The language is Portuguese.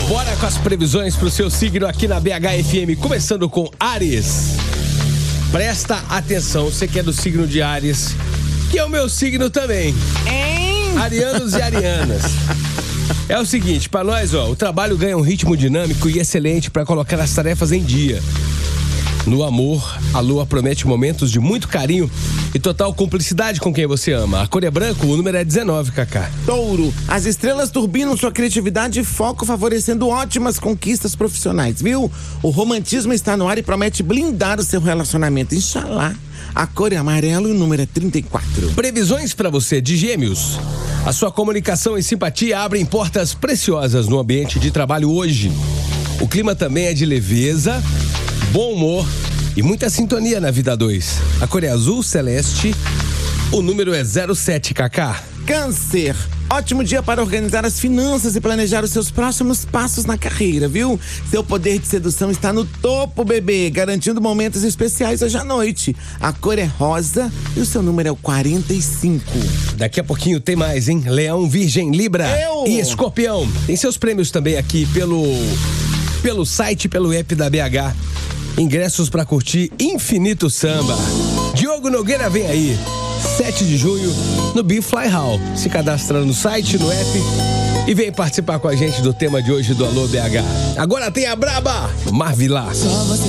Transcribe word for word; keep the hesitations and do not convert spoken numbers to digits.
Bora com as previsões pro seu signo aqui na B H F M, começando com Áries. Presta atenção, você que é do signo de Áries, que é o meu signo também. Hein? Arianos e arianas. É o seguinte, pra nós, ó, o trabalho ganha um ritmo dinâmico e excelente pra colocar as tarefas em dia. No amor, a lua promete momentos de muito carinho e total cumplicidade com quem você ama. A cor é branco, o número é dezenove, Cacá. Touro, as estrelas turbinam sua criatividade e foco, favorecendo ótimas conquistas profissionais, viu? O romantismo está no ar e promete blindar o seu relacionamento, Inxalá. A cor é amarelo e o número é trinta e quatro. Previsões para você de Gêmeos. A sua comunicação e simpatia abrem portas preciosas no ambiente de trabalho hoje. O clima também é de leveza, bom humor e muita sintonia na vida dois. A cor é azul celeste, o número é zero sete, Cacá. Câncer, ótimo dia para organizar as finanças e planejar os seus próximos passos na carreira, viu? Seu poder de sedução está no topo, bebê, garantindo momentos especiais hoje à noite. A cor é rosa e o seu número é o quarenta e cinco. Daqui a pouquinho tem mais, hein? Leão, Virgem, Libra Eu. e Escorpião. Tem seus prêmios também aqui pelo, pelo site, pelo app da B H. Ingressos pra curtir Infinito Samba. Diogo Nogueira vem aí, sete de junho, no Be Fly Hall. Se cadastra no site, no app e vem participar com a gente do tema de hoje do Alô B H. Agora tem a Braba, Marvilá.